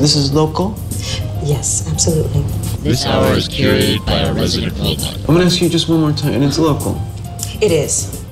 this is local? Yes, absolutely. This hour is curated by our resident robot. I'm gonna ask you just one more time, and it's local. It is.